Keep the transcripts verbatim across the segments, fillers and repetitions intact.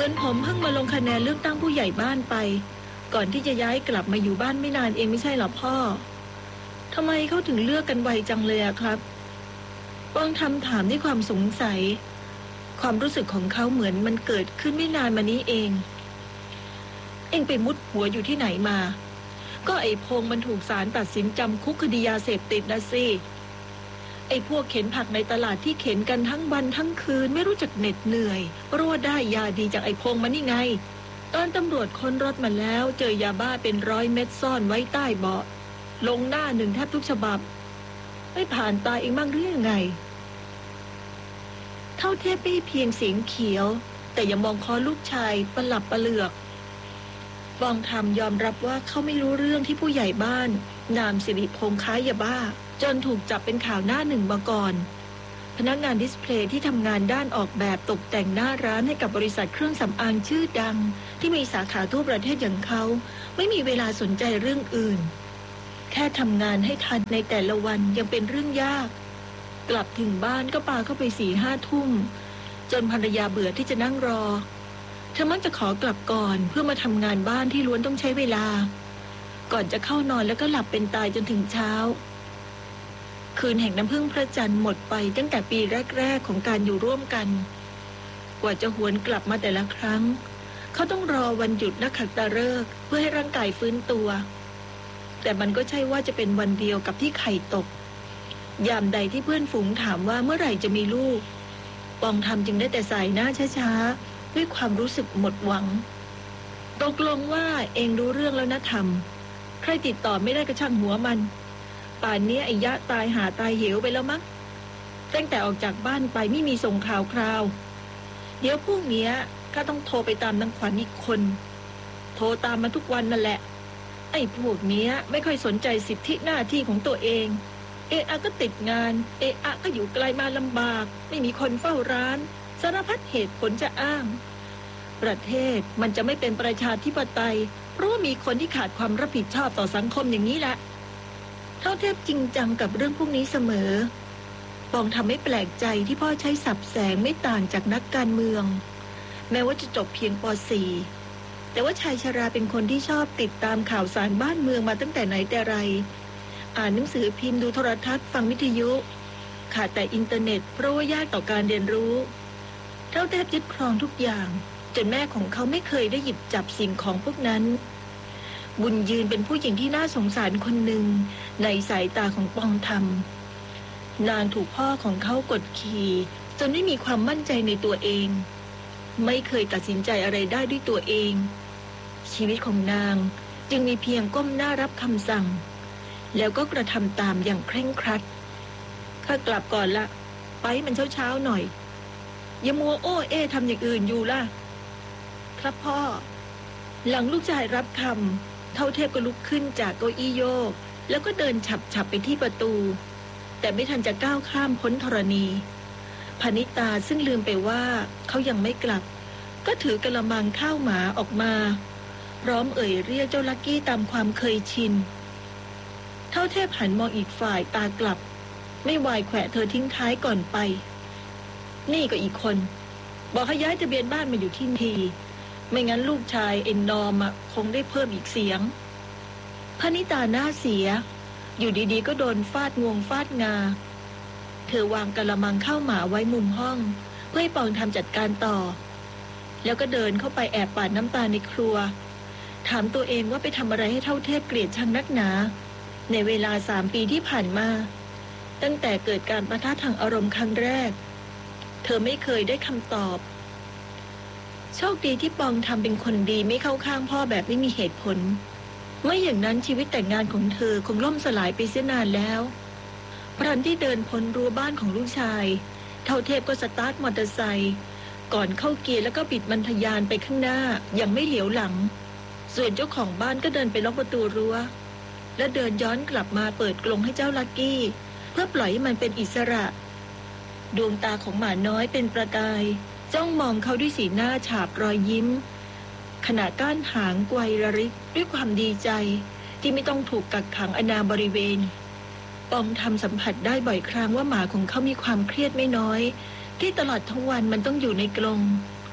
วนผมเพิ่งมาลงคะแนนเลือกตั้งผู้ใหญ่บ้านไปก่อนที่จะย้ายกลับมาอยู่บ้านไม่นานเองไม่ใช่หรอพ่อทำไมเขาถึงเลือกกันไวจังเลยอะครับป้องทำถามด้วยความสงสัยความรู้สึกของเขาเหมือนมันเกิดขึ้นไม่นานมานี้เองเอ็งไปมุดหัวอยู่ที่ไหนมาก็ไอ้พงมันถูกศาลตัดสินจำคุกคดียาเสพติดนะสิไอ้พวกเข็นผักในตลาดที่เข็นกันทั้งวันทั้งคืนไม่รู้จักเหน็ดเหนื่อยเพราะว่าได้ยาดีจากไอ้พงมันนี่ไงตอนตำรวจค้นรถมาแล้วเจอยาบ้าเป็นร้อยเม็ดซ่อนไว้ใต้เบาะลงหน้าหนึ่งแทบทุกฉบับไม่ผ่านตาเองบ้างหรือยังไงเท่าเทพไม่เพียงเสียงเขียวแต่ยังมองคอลูกชายประหลับประเหลือกบองธรรมยอมรับว่าเขาไม่รู้เรื่องที่ผู้ใหญ่บ้านนามสิริพงษ์ค้ายาบ้าจนถูกจับเป็นข่าวหน้าหนึ่งมาก่อนพนักงานดิสเพลย์ที่ทำงานด้านออกแบบตกแต่งหน้าร้านให้กับบริษัทเครื่องสำอางชื่อดังที่มีสาขาทั่วประเทศอย่างเขาไม่มีเวลาสนใจเรื่องอื่นแค่ทำงานให้ทันในแต่ละวันยังเป็นเรื่องยากกลับถึงบ้านก็ปาเข้าไปสี่ห้าทุ่มจนภรรยาเบื่อที่จะนั่งรอเธอมักจะขอกลับก่อนเพื่อมาทำงานบ้านที่ล้วนต้องใช้เวลาก่อนจะเข้านอนแล้วก็หลับเป็นตายจนถึงเช้าคืนแห่งน้ำพึ่งพระจันทร์หมดไปตั้งแต่ปีแรกๆของการอยู่ร่วมกันกว่าจะหวนกลับมาแต่ละครั้งเขาต้องรอวันหยุดนักขัตฤกษ์เพื่อให้ร่างกายฟื้นตัวแต่มันก็ใช่ว่าจะเป็นวันเดียวกับที่ไข่ตกยามใดที่เพื่อนฝูงถามว่าเมื่อไหร่จะมีลูกปองธรรมจึงได้แต่สายหน้าช้าๆด้วยความรู้สึกหมดหวังตกลงว่าเองรู้เรื่องแล้วนะธรรมใครติดต่อไม่ได้ก็ช่างหัวมันป่านนี้ไอ้ยะตายหาตายเหวไปแล้วมั้งตั้งแต่ออกจากบ้านไปไม่มีส่งข่าวคราวเดี๋ยวพรุ่งนี้ก็ต้องโทรไปตามนางขวัญอีกคนโทรตามมาทุกวันนั่นแหละไอ้พวกนี้ไม่ค่อยสนใจสิทธิหน้าที่ของตัวเองเอะอะก็ติดงานเอะอะก็อยู่ไกลมาลำบากไม่มีคนเฝ้าร้านสารพัดเหตุผลจะอ้างประเทศมันจะไม่เป็นประชาธิปไตยเพราะว่ามีคนที่ขาดความรับผิดชอบต่อสังคมอย่างนี้แหละเท่าเทพจริงจังกับเรื่องพวกนี้เสมอปองทำให้แปลกใจที่พ่อใช้สับแสงไม่ต่างจากนักการเมืองแม้ว่าจะจบเพียงป สี่ แต่ว่าชายชราเป็นคนที่ชอบติดตามข่าวสารบ้านเมืองมาตั้งแต่ไหนแต่ไรอ่านหนังสือพิมพ์ดูโทรทัศน์ฟังวิทยุขาดแต่อินเทอร์เน็ตเพราะว่ายากต่อการเรียนรู้เท่าเทพยึดครองทุกอย่างจนแม่ของเขาไม่เคยได้หยิบจับสิ่งของพวกนั้นบุญยืนเป็นผู้หญิงที่น่าสงสารคนหนึ่งในสายตาของปองธรรมนางถูกพ่อของเขากดขี่จนไม่มีความมั่นใจในตัวเองไม่เคยตัดสินใจอะไรได้ด้วยตัวเองชีวิตของนางจึงมีเพียงก้มหน้ารับคำสั่งแล้วก็กระทำตามอย่างเคร่งครัดข้ากลับก่อนละไปมันเช้าๆหน่อยอย่ามัวโอ้เอ้ทำอย่างอื่นอยู่ล่ะครับพ่อหลังลูกชายรับคำเท่าเทพก็ลุกขึ้นจากเก้าอี้โยกแล้วก็เดินฉับๆไปที่ประตูแต่ไม่ทันจะก้าวข้ามพ้นธรณีพนิตาซึ่งลืมไปว่าเขายังไม่กลับก็ถือกระมังข้าวหมาออกมาพร้อมเอ่ยเรียกเจ้าลักกี้ตามความเคยชินเท่าเทพหันมองอีกฝ่ายตากลับไม่วายแขวะเธอทิ้งท้ายก่อนไปนี่ก็อีกคนบอกให้ย้ายทะเบียนบ้านมาอยู่ที่นี่ไม่งั้นลูกชายเอ็นนอมคงได้เพิ่มอีกเสียงพนิตาหน้าเสียอยู่ดีๆก็โดนฟาดงวงฟาดงาเธอวางกระมังข้าวหมาไว้มุมห้องเพื่อให้ปองทำจัดการต่อแล้วก็เดินเข้าไปแอบปาดน้ำตาในครัวถามตัวเองว่าไปทำอะไรให้เท่าเทพเกลียดชังนักหนาในเวลาสามปีที่ผ่านมาตั้งแต่เกิดการปะทะทางอารมณ์ครั้งแรกเธอไม่เคยได้คำตอบโชคดีที่ปองทำเป็นคนดีไม่เข้าข้างพ่อแบบไม่มีเหตุผลไม่อย่างนั้นชีวิตแต่งงานของเธอคงล่มสลายไปเสียนานแล้วพรันที่เดินพ้นรั้วบ้านของลูกชายเท่าเทพก็สตาร์ทมอเตอร์ไซค์ก่อนเข้าเกียร์แล้วก็ปิดบรรทยานไปข้างหน้ายังไม่เหลียวหลังส่วนเจ้าของบ้านก็เดินไปล็อกประตูรั้วและเดินย้อนกลับมาเปิดกรงให้เจ้าลักกี้เพื่อปล่อยให้มันเป็นอิสระดวงตาของหมาน้อยเป็นประกายจ้องมองเขาด้วยสีหน้าฉาบรอยยิ้มขณะก้านหางไกวระริกด้วยความดีใจที่ไม่ต้องถูกกักขังอนาบริเวณปองทำสัมผัสได้บ่อยครั้งว่าหมาของเขามีความเครียดไม่น้อยที่ตลอดทั้งวันมันต้องอยู่ในกรง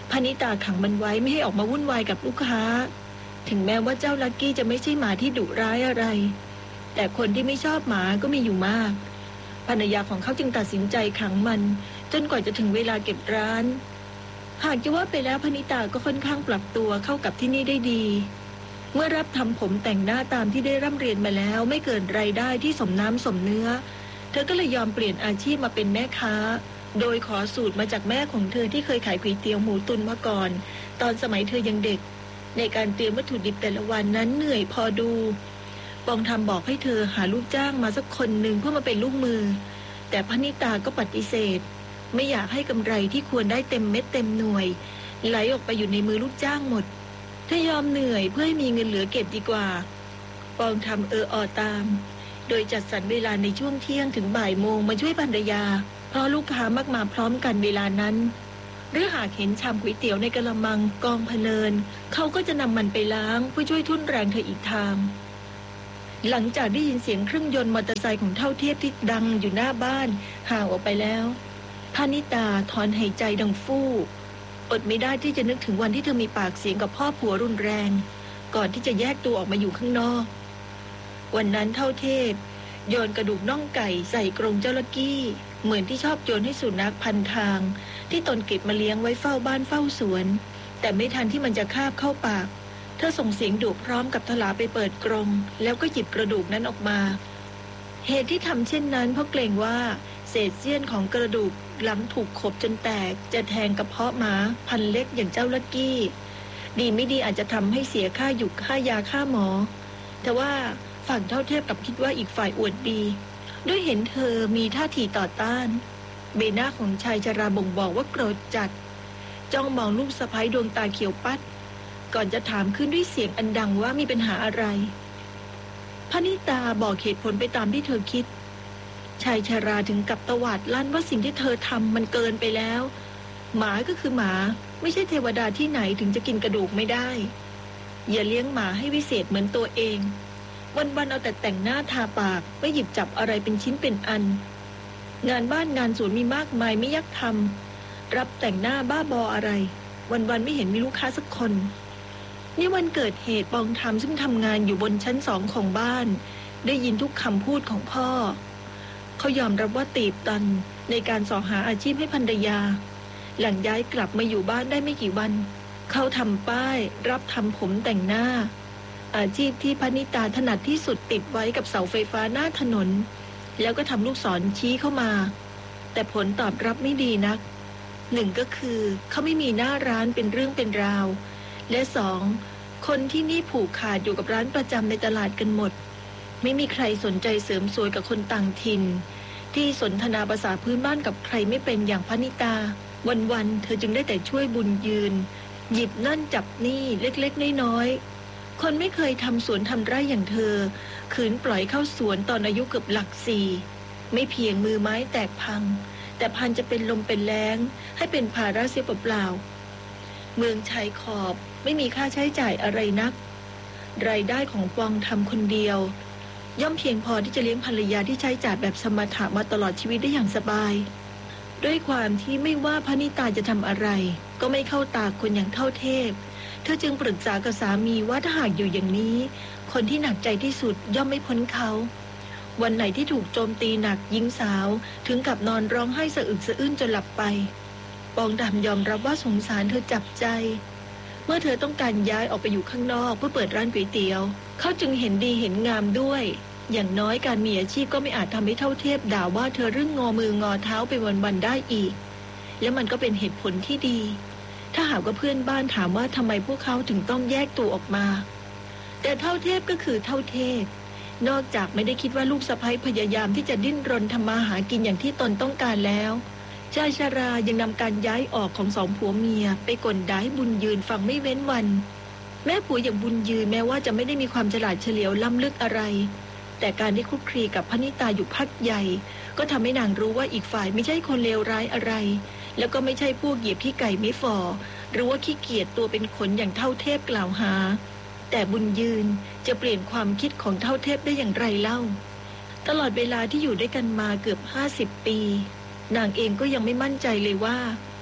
พนิตาขังมันไว้ไม่ให้ออกมาวุ่นวายกับลูกค้าถึงแม้ว่าเจ้าลักกี้จะไม่ใช่หมาที่ดุร้ายอะไรแต่คนที่ไม่ชอบหมาก็มีอยู่มากภรรยาของเขาจึงตัดสินใจขังมันจนกว่าจะถึงเวลาเก็บร้านหากจะว่าไปแล้วพนิตาก็ค่อนข้างปรับตัวเข้ากับที่นี่ได้ดีเมื่อรับทำผมแต่งหน้าตามที่ได้ร่ำเรียนมาแล้วไม่เกินรายได้ที่สมน้ำสมเนื้อเธอก็เลยยอมเปลี่ยนอาชีพมาเป็นแม่ค้าโดยขอสูตรมาจากแม่ของเธอที่เคยขายก๋วยเตี๋ยวหมูตุนมาก่อนตอนสมัยเธอยังเด็กในการเตรียมวัตถุดิบแต่ละวันนั้นเหนื่อยพอดูปองทำบอกให้เธอหาลูกจ้างมาสักคนหนึ่งเพื่อมาเป็นลูกมือแต่พนิตาก็ปฏิเสธไม่อยากให้กำไรที่ควรได้เต็มเม็ดเต็มหน่วยไหลออกไปอยู่ในมือลูกจ้างหมดเธอยอมเหนื่อยเพื่อให้มีเงินเหลือเก็บดีกว่าปองทำเอออตามโดยจัดสรรเวลาในช่วงเที่ยงถึงบ่ายโมงมาช่วยภรรยาเพราะลูกค้ามักมาพร้อมกันเวลานั้นหรือหากเห็นชามก๋วยเตี๋ยวในกระมังกองพะเนินเขาก็จะนำมันไปล้างเพื่อช่วยทุ่นแรงเธออีกทางหลังจากได้ยินเสียงเครื่องยนต์มอเตอร์ไซค์ของเท่าเทพที่ดังอยู่หน้าบ้านห่างออกไปแล้วพนิตาถอนหายใจดังฟู่อดไม่ได้ที่จะนึกถึงวันที่เธอมีปากเสียงกับพ่อผัวรุนแรงก่อนที่จะแยกตัวออกมาอยู่ข้างนอกวันนั้นเท่าเทพโยนกระดูกน่องไก่ใส่กรงเจ้าลักกี้เหมือนที่ชอบโยนให้สุนัขพันทางที่ตนเก็บมาเลี้ยงไว้เฝ้าบ้านเฝ้าสวนแต่ไม่ทันที่มันจะคาบเข้าปากเธอส่งเสียงดุพร้อมกับถลาไปเปิดกรงแล้วก็หยิบกระดูกนั้นออกมาเหตุที่ทำเช่นนั้นเพราะเกรงว่าเศษเสี้ยนของกระดูกหลังถูกขบจนแตกจะแทงกระเพาะหมาพันเล็กอย่างเจ้าลักกี้ดีไม่ดีอาจจะทำให้เสียค่าหยุกค่ายาค่าหมอแต่ว่าฝั่งเท่าเทพกับคิดว่าอีกฝ่ายอวดดีด้วยเห็นเธอมีท่าทีต่อต้านใบหน้าของชายชราบ่งบอกว่าโกรธจัดจ้องมองลูกสะใภ้ดวงตาเขียวปัดก่อนจะถามขึ้นด้วยเสียงอันดังว่ามีปัญหาอะไรพนิตาบอกเหตุผลไปตามที่เธอคิดชายชราถึงกับตวาดลั่นว่าสิ่งที่เธอทำมันเกินไปแล้วหมาก็คือหมาไม่ใช่เทวดาที่ไหนถึงจะกินกระดูกไม่ได้อย่าเลี้ยงหมาให้วิเศษเหมือนตัวเองวันๆเอาแต่แต่งหน้าทาปากไม่หยิบจับอะไรเป็นชิ้นเป็นอันงานบ้านงานสวนมีมากมายไม่ยักทำรับแต่งหน้าบ้าบออะไรวันๆไม่เห็นมีลูกค้าสักคนนี่วันเกิดเหตุปองทำซึ่งทำงานอยู่บนชั้นสองของบ้านได้ยินทุกคำพูดของพ่อเขายอมรับว่าตีบตันในการสอหาอาชีพให้ภรรยาหลังย้ายกลับมาอยู่บ้านได้ไม่กี่วันเขาทำป้ายรับทำผมแต่งหน้าอาชีพที่พนิตาถนัดที่สุดติดไว้กับเสาไฟฟ้าหน้าถนนแล้วก็ทำลูกศรชี้เข้ามาแต่ผลตอบรับไม่ดีนักหนึ่งก็คือเขาไม่มีหน้าร้านเป็นเรื่องเป็นราวและสองคนที่นี่ผูกขาดอยู่กับร้านประจำในตลาดกันหมดไม่มีใครสนใจเสริมสวยกับคนต่างถิ่นที่สนทนาภาษาพื้นบ้านกับใครไม่เป็นอย่างพนิตาวันๆเธอจึงได้แต่ช่วยบุญยืนหยิบนั่นจับนี่เล็กๆน้อยๆคนไม่เคยทำสวนทำไร่อย่างเธอขืนปล่อยเข้าสวนตอนอายุเกือบหลักสี่ไม่เพียงมือไม้แตกพังแต่พันจะเป็นลมเป็นแล้งให้เป็นภาระเสียเปล่าๆเมืองชายขอบไม่มีค่าใช้จ่ายอะไรนักรายได้ของปองทำคนเดียวย่อมเพียงพอที่จะเลี้ยงภรรยาที่ใช้จ่ายแบบสมถะมาตลอดชีวิตได้อย่างสบายด้วยความที่ไม่ว่าพนิตาจะทำอะไรก็ไม่เข้าตาคนอย่างเท่าเทพเธอจึงปรึกษากับสามีว่าถ้าหากอยู่อย่างนี้คนที่หนักใจที่สุดย่อมไม่พ้นเขาวันไหนที่ถูกโจมตีหนักหญิงสาวถึงกับนอนร้องไห้สะอึกสะอื้นจนหลับไปปองดำยอมรับว่าสงสารเธอจับใจเมื่อเธอต้องการย้ายออกไปอยู่ข้างนอกเพื่อเปิดร้านก๋วยเตี๋ยวเขาจึงเห็นดีเห็นงามด้วยอย่างน้อยการมีอาชีพก็ไม่อาจทำให้เท่าเทพด่าว่าเธอเรื่องงอมืองอเท้าไปวันๆได้อีกและมันก็เป็นเหตุผลที่ดีถ้าหากว่าเพื่อนบ้านถามว่าทำไมพวกเขาถึงต้องแยกตัวออกมาแต่เท่าเทพก็คือเท่าเทพนอกจากไม่ได้คิดว่าลูกสะใภ้พยายามที่จะดิ้นรนทำมาหากินอย่างที่ตนต้องการแล้วชายชรายังนำการย้ายออกของสองผัวเมียไปกลด่าให้บุญยืนฟังไม่เว้นวันแม่ผัวอย่างบุญยืนแม้ว่าจะไม่ได้มีความฉลาดเฉลียวล้ำลึกอะไรแต่การได้คลุกคลีกับพนิตาอยู่พักใหญ่ก็ทำให้นางรู้ว่าอีกฝ่ายไม่ใช่คนเลวร้ายอะไรแล้วก็ไม่ใช่พวกเหยียบขี้ไก่ไม่ฝ่อหรือว่าขี้เกียจตัวเป็นขนอย่างเท่าเทพกล่าวหาแต่บุญยืนจะเปลี่ยนความคิดของเท่าเทพได้อย่างไรเล่าตลอดเวลาที่อยู่ด้วยกันมาเกือบห้าสิบปีนางเองก็ยังไม่มั่นใจเลยว่า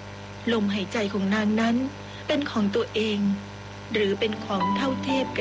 ลมหายใจของนางนั้นเป็นของตัวเองหรือเป็นของเท่าเทพกัน